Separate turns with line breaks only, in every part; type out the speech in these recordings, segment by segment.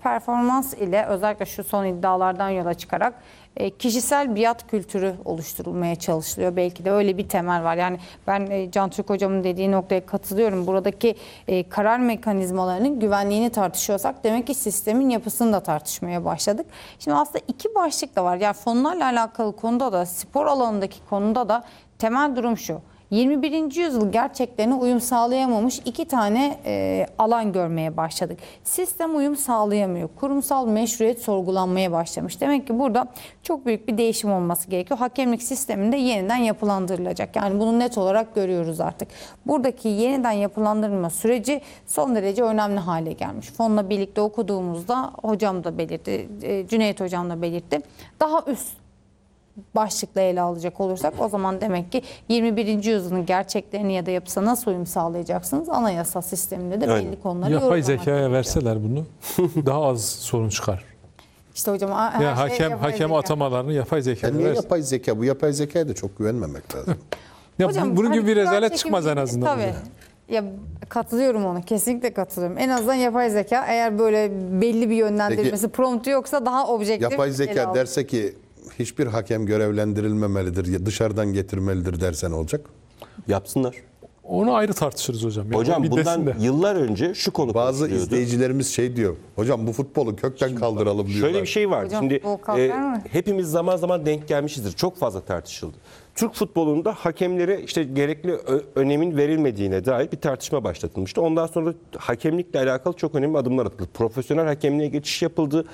performans ile özellikle şu son iddialardan yola çıkarak kişisel biat kültürü oluşturulmaya çalışılıyor. Belki de öyle bir temel var. Yani ben Can Türk hocamın dediği noktaya katılıyorum. Buradaki karar mekanizmalarının güvenliğini tartışıyorsak demek ki sistemin yapısını da tartışmaya başladık. Şimdi aslında iki başlık da var. Yani fonlarla alakalı konuda da spor alanındaki konuda da temel durum şu. 21. yüzyıl gerçeklerine uyum sağlayamamış iki tane alan görmeye başladık. Sistem uyum sağlayamıyor. Kurumsal meşruiyet sorgulanmaya başlamış. Demek ki burada çok büyük bir değişim olması gerekiyor. Hakemlik sisteminde yeniden yapılandırılacak. Yani bunu net olarak görüyoruz artık. Buradaki yeniden yapılandırma süreci son derece önemli hale gelmiş. Fonla birlikte okuduğumuzda hocam da belirtti, Cüneyt hocam da belirtti. Daha üst başlıkla ele alacak olursak o zaman demek ki 21. yüzyılın gerçeklerini ya da yapısına nasıl uyum sağlayacaksınız? Anayasa sisteminde de belli konuları
yapay zekaya verseler bunu daha az sorun çıkar.
İşte hocam
ya hakem atamalarını yapay zekaya
niye yapay zeka? Bu yapay zekaya da çok güvenmemek lazım.
Ya
hocam,
bunun gibi bir rezalet
çekim
çıkmaz en azından.
Tabii. Ya katılıyorum ona. Kesinlikle katılıyorum. En azından yapay zeka eğer böyle belli bir yönlendirmesi, promptu yoksa daha objektif.
Yapay zeka derse ki hiçbir hakem görevlendirilmemelidir, dışarıdan getirmelidir dersen olacak.
Yapsınlar.
Onu ayrı tartışırız hocam. Yani
hocam bundan yıllar önce şu konu
bazı izleyicilerimiz şey diyor. Hocam bu futbolu kökten kaldıralım diyorlar.
Şöyle bir şey var.
Hocam,
şimdi hepimiz zaman zaman denk gelmişizdir. Çok fazla tartışıldı. Türk futbolunda hakemlere işte gerekli önemin verilmediğine dair bir tartışma başlatılmıştı. Ondan sonra hakemlikle alakalı çok önemli adımlar atıldı. Profesyonel hakemliğe geçiş yapıldı.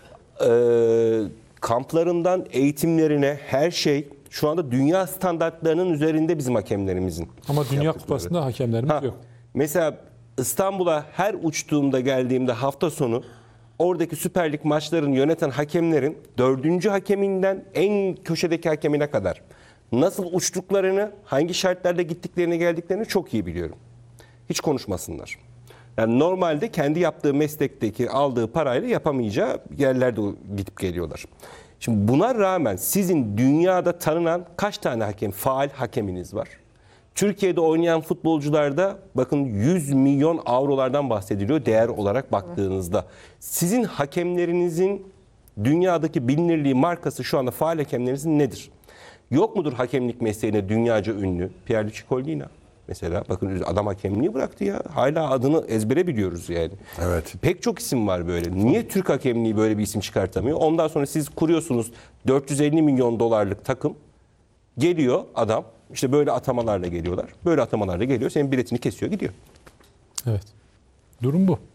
Kamplarından eğitimlerine her şey şu anda dünya standartlarının üzerinde bizim hakemlerimizin.
Ama Dünya Kupası'nda hakemlerimiz yok.
Mesela İstanbul'a her uçtuğumda geldiğimde hafta sonu oradaki Süper Lig maçlarını yöneten hakemlerin 4. hakeminden en köşedeki hakemine kadar nasıl uçtuklarını, hangi şartlarda gittiklerini geldiklerini çok iyi biliyorum. Hiç konuşmasınlar. Yani normalde kendi yaptığı meslekteki aldığı parayla yapamayacağı yerlerde gidip geliyorlar. Şimdi buna rağmen sizin dünyada tanınan kaç tane faal hakeminiz var? Türkiye'de oynayan futbolcularda bakın 100 milyon avrolardan bahsediliyor değer olarak baktığınızda. Sizin hakemlerinizin dünyadaki bilinirliği, markası şu anda faal hakemlerinizin nedir? Yok mudur hakemlik mesleğine dünyaca ünlü Pierluigi Collina? Mesela bakın adam hakemliği bıraktı ya. Hala adını ezbere biliyoruz yani.
Evet.
Pek çok isim var böyle. Niye Türk hakemliği böyle bir isim çıkartamıyor? Ondan sonra siz kuruyorsunuz 450 milyon dolarlık takım. Geliyor adam. İşte böyle atamalarla geliyorlar. Böyle atamalarla geliyor. Senin biletini kesiyor gidiyor.
Evet. Durum bu.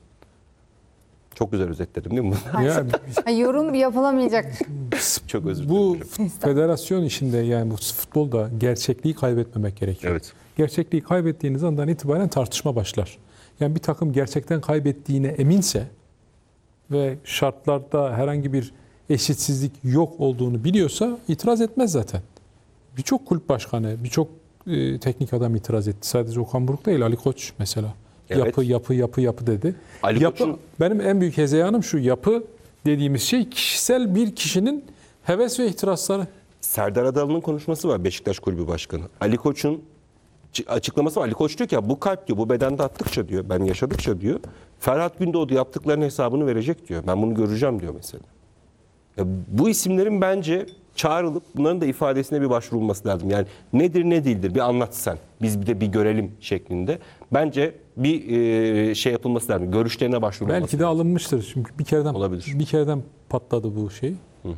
Çok güzel özetledim değil mi?
Yorum yapılamayacak.
Çok özür dilerim.
Bu federasyon işinde yani bu futbolda gerçekliği kaybetmemek gerekiyor.
Evet.
Gerçekliği kaybettiğiniz andan itibaren tartışma başlar. Yani bir takım gerçekten kaybettiğine eminse ve şartlarda herhangi bir eşitsizlik yok olduğunu biliyorsa itiraz etmez zaten. Birçok kulüp başkanı, birçok teknik adam itiraz etti. Sadece Okan Buruk değil, Ali Koç mesela.
Evet.
Yapı dedi.
Ali Koç'un...
Benim en büyük hezeyanım şu: yapı dediğimiz şey kişisel bir kişinin heves ve ihtirasları.
Serdar Adalı'nın konuşması var, Beşiktaş Kulübü Başkanı. Ali Koç'un açıklaması var. Ali Koç diyor ki ya bu kalp diyor, bu bedende attıkça diyor, ben yaşadıkça diyor, Ferhat Gündoğdu yaptıklarının hesabını verecek diyor. Ben bunu göreceğim diyor mesela. Ya bu isimlerin bence çağrılıp bunların da ifadesine bir başvurulması lazım. Yani nedir ne değildir bir anlat sen. Biz bir de bir görelim şeklinde. Bence bir şey yapılması lazım. Görüşlerine başvurulması
Belki de
lazım.
alınmıştır. Çünkü bir kereden patladı bu şey.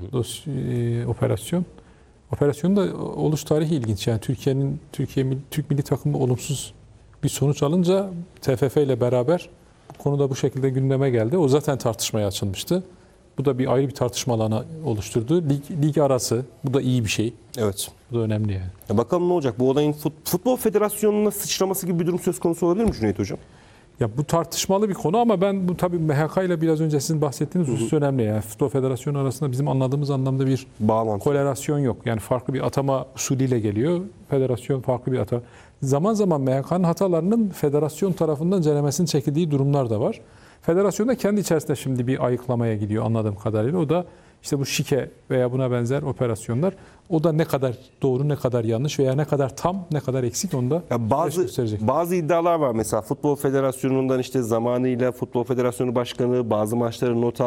Operasyon. Operasyonun da oluş tarihi ilginç. Yani Türk milli takımı olumsuz bir sonuç alınca TFF ile beraber bu konuda bu şekilde gündeme geldi. O zaten tartışmaya açılmıştı. Bu da bir ayrı bir tartışma alanı oluşturdu. Lig arası. Bu da iyi bir şey.
Evet.
Bu da önemli yani.
Ya bakalım ne olacak? Bu olayın futbol federasyonuna sıçraması gibi bir durum söz konusu olabilir mi Cüneyt Hocam?
Ya bu tartışmalı bir konu ama ben bu tabii MHK ile biraz önce sizin bahsettiğiniz husus önemli. Yani Futbol Federasyonu arasında bizim anladığımız anlamda bir
bağlantı,
korelasyon yok. Yani farklı bir atama usulüyle geliyor. Federasyon farklı bir atama. Zaman zaman MHK'nın hatalarının federasyon tarafından ceremesinin çekildiği durumlar da var. Federasyon da kendi içerisinde şimdi bir ayıklamaya gidiyor anladığım kadarıyla. O da işte bu şike veya buna benzer operasyonlar. O da ne kadar doğru, ne kadar yanlış veya ne kadar tam, ne kadar eksik onu da gösterecek.
Bazı iddialar var. Mesela Futbol Federasyonu'ndan işte zamanıyla Futbol Federasyonu Başkanı bazı maçları not